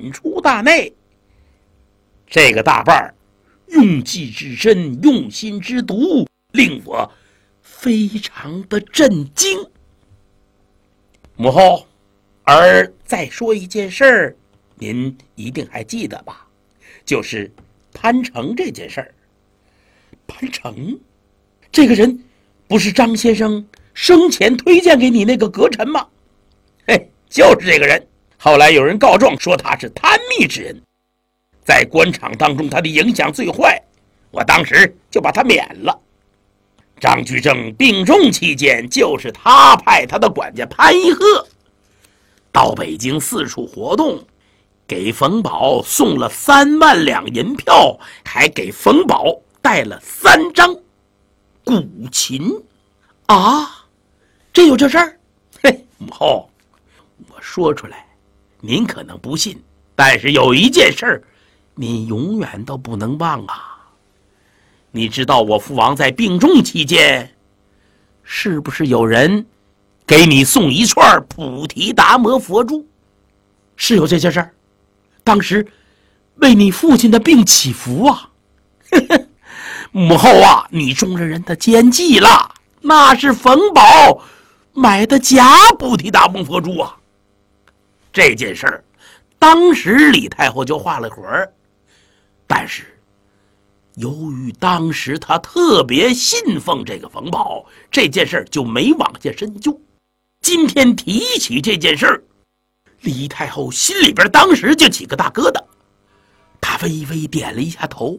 出大内。这个大伴儿用计之深，用心之毒，令我非常的震惊。母后，儿再说一件事儿，您一定还记得吧？就是潘成这件事儿。潘成这个人不是张先生生前推荐给你那个阁臣吗？嘿，就是这个人。后来有人告状说他是贪密之人，在官场当中他的影响最坏，我当时就把他免了。张居正病重期间，就是他派他的管家潘一鹤到北京四处活动，给冯保送了3万两银票，还给冯保带了3张古琴啊！真有这事儿？嘿，母后，我说出来您可能不信，但是有一件事儿您永远都不能忘啊！你知道我父王在病重期间，是不是有人给你送一串菩提达摩佛珠？是有这件事儿。当时为你父亲的病祈福啊。母后啊，你中了人的奸计了，那是冯保买的假菩提达摩佛珠啊。这件事儿当时李太后就画了魂儿，但是由于当时他特别信奉这个冯保，这件事就没往下深究。今天提起这件事，李太后心里边当时就起个大疙瘩，她微微点了一下头。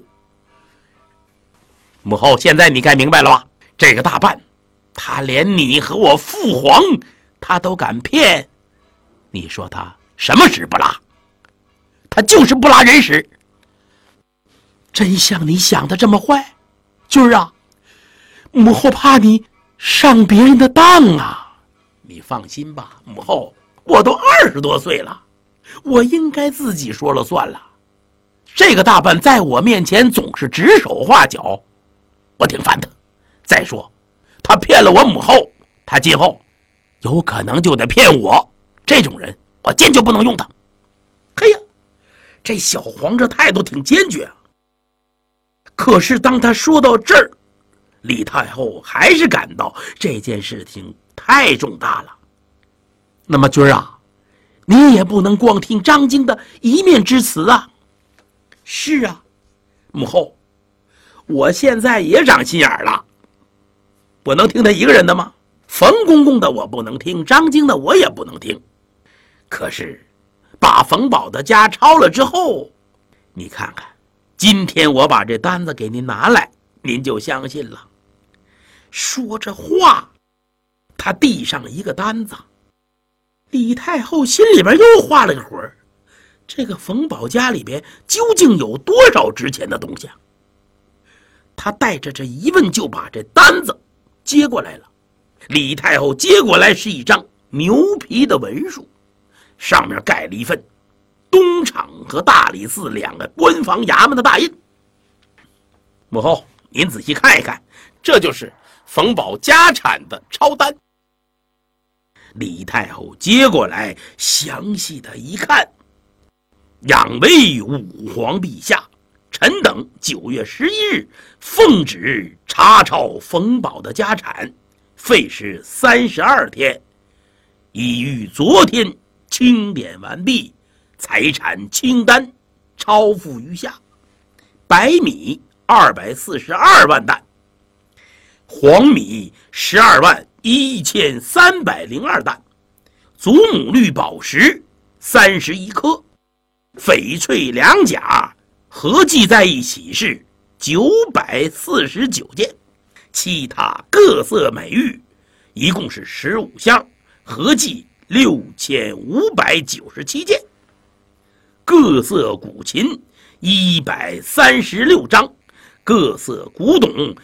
母后，现在你该明白了吧？这个大半，他连你和我父皇他都敢骗，你说他什么屎不拉？他就是不拉人屎。真像你想的这么坏？军儿啊，母后怕你上别人的当啊。你放心吧，母后，我都20多岁了，我应该自己说了算了。这个大半在我面前总是指手画脚，我挺烦他。再说他骗了我母后，他今后有可能就得骗我，这种人我坚决不能用他。嘿呀，这小皇这态度挺坚决啊。可是当他说到这儿，李太后还是感到这件事情太重大了。那么军儿啊，你也不能光听张京的一面之词啊。是啊，母后，我现在也长心眼了，我能听他一个人的吗？冯公公的我不能听，张京的我也不能听。可是把冯保的家抄了之后，你看看今天我把这单子给您拿来，您就相信了。说着话，他递上了一个单子。李太后心里边又画了个魂儿，这个冯保家里边究竟有多少值钱的东西啊？他带着这疑问就把这单子接过来了。李太后接过来是一张牛皮的文书，上面盖了一份东厂和大理寺2个官方衙门的大印。母后，您仔细看一看，这就是冯保家产的抄单。李太后接过来详细的一看，仰为武皇陛下，臣等9月11日奉旨查抄冯保的家产，费时32天，已于昨天清点完毕，财产清单超付于下：白米242万担，黄米12万1302担，祖母绿宝石31颗，翡翠2甲合计在一起是949件，其他各色美玉一共是15箱，合计6597件，各色古琴136张，各色古董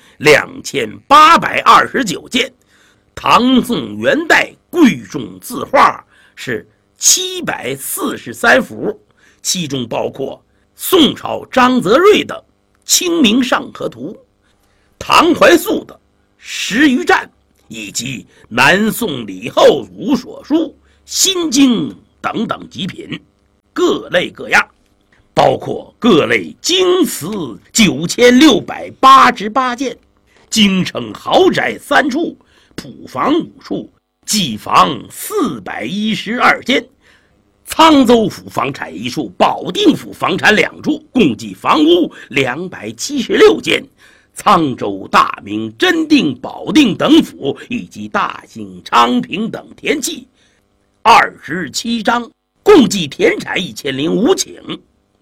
2829件，唐宋元代贵重字画是743幅，其中包括宋朝张择瑞的《清明上河图》，唐怀素的《十余战》，以及南宋李后儒所书《心经》等等极品。 各类各样，包括各类京瓷9688件，京城豪宅3处，普房5处，寄房412间，沧州府房产1处，保定府房产2处，共计房屋276间。沧州、大名、真定、保定等府以及大兴、昌平等田契27章，共计田产1005顷。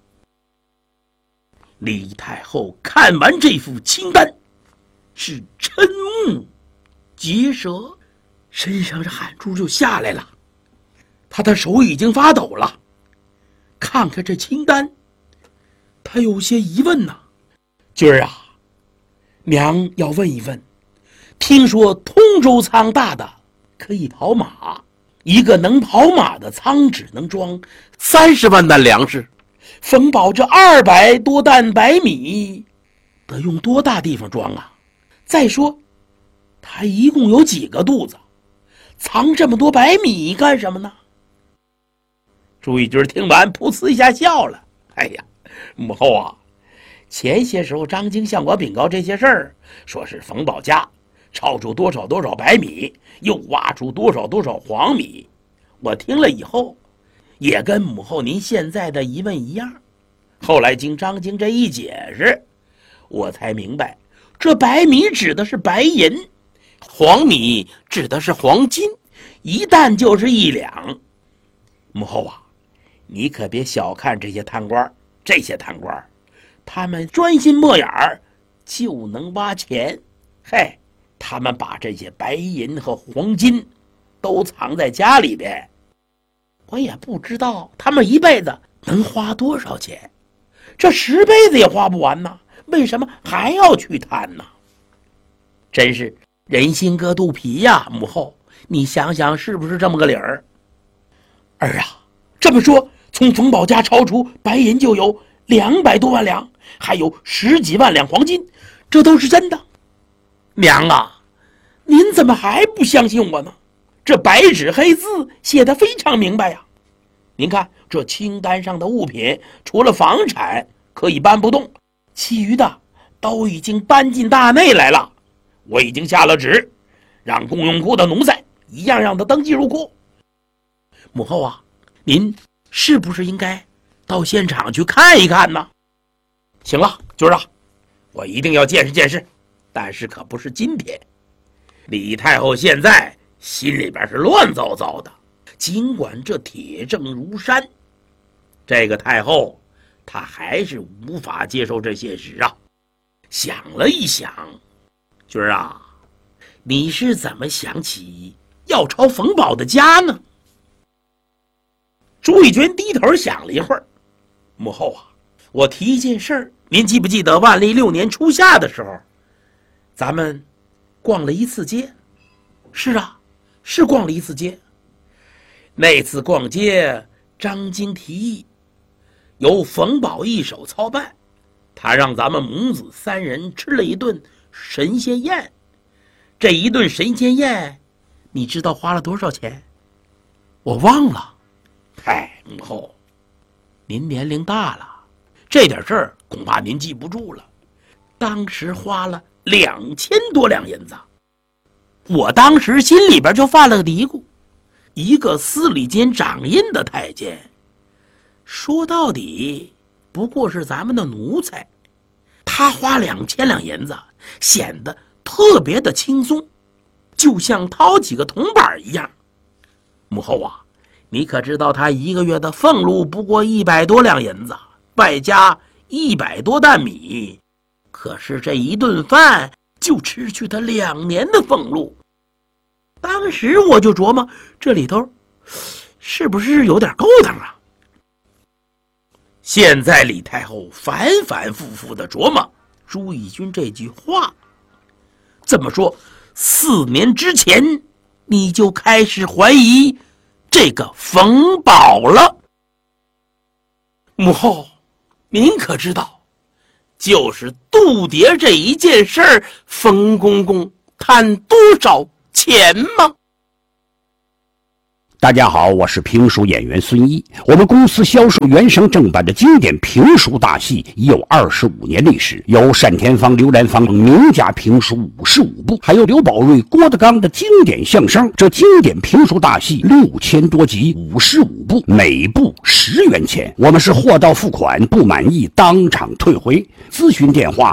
李太后看完这副清单，是瞠目结舌，身上这汗珠就下来了，她的手已经发抖了。看看这清单，她有些疑问呐。君儿啊，娘要问一问，听说通州仓大的可以跑马，一个能跑马的仓只能装30万担粮食，冯宝这200多担白米得用多大地方装啊？再说他一共有几个肚子，藏这么多白米干什么呢？朱翊钧听完噗呲一下笑了。哎呀，母后啊，前些时候张京向我禀告这些事儿，说是冯宝家抄出多少多少白米，又挖出多少多少黄米，我听了以后也跟母后您现在的疑问一样。后来经张京这一解释，我才明白，这白米指的是白银，黄米指的是黄金，一担就是1两。母后啊，你可别小看这些贪官，他们专心墨眼儿就能挖钱。嘿，他们把这些白银和黄金都藏在家里边，我也不知道他们一辈子能花多少钱，这10辈子也花不完呢，为什么还要去贪呢？真是人心隔肚皮呀，母后，你想想是不是这么个理儿？儿啊，这么说，从冯宝家抄出白银就有200多万两，还有10几万两黄金，这都是真的。娘啊，您怎么还不相信我呢？这白纸黑字写得非常明白呀。您看这清单上的物品，除了房产可以搬不动，其余的都已经搬进大内来了。我已经下了旨，让公用库的奴才一样让他登记入库。母后啊，您是不是应该到现场去看一看呢？行了，军儿啊，我一定要见识见识，但是可不是今天。李太后现在心里边是乱糟糟的，尽管这铁证如山，这个太后她还是无法接受这现实啊。想了一想，军儿啊，你是怎么想起要抄冯宝的家呢？朱翊钧低头想了一会儿，母后啊，我提一件事儿，您记不记得万历6年初夏的时候，咱们逛了一次街？是啊，是逛了一次街。那次逛街，张京提议由冯宝一手操办，他让咱们母子3人吃了一顿神仙宴。这一顿神仙宴，你知道花了多少钱？我忘了。嗨，母后，您年龄大了，这点事儿恐怕您记不住了。当时花了2000多两银子，我当时心里边就犯了个嘀咕，一个司礼监掌印的太监，说到底不过是咱们的奴才，他花2000两银子显得特别的轻松，就像掏几个铜板一样。母后啊，你可知道他1个月的俸禄不过100多两银子，外加100多担米，可是这一顿饭就吃去他2年的俸禄。当时我就琢磨，这里头是不是有点勾当啊？现在李太后反反复复的琢磨朱翊钧这句话，这么说4年之前你就开始怀疑这个冯宝了？母后，您可知道，就是度牒这一件事儿，冯公公贪多少钱吗？ 大家好，我是评书演员孙一。我们公司销售原声正版的经典评书大戏已有25年历史，有单田芳、刘兰芳名家评书55部，还有刘宝瑞、郭德纲的经典相声。这经典评书大戏6000多集，55部，每部10元钱。我们是货到付款，不满意当场退回。咨询电话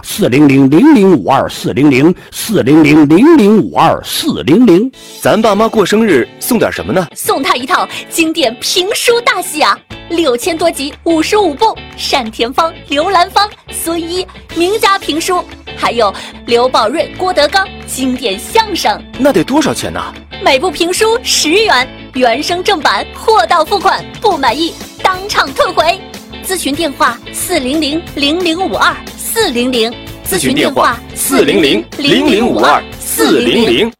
400-0052-400-400-0052-400。 咱爸妈过生日送点什么呢？ 送他一套经典评书大戏啊，6000多集，55部，单田芳、刘兰芳、孙一名家评书，还有刘宝瑞、郭德纲经典相声。 那得多少钱呢？ 每部评书10元，原声正版，货到付款，不满意当场退回。咨询电话400-0052-400。 咨询电话400-0052-400。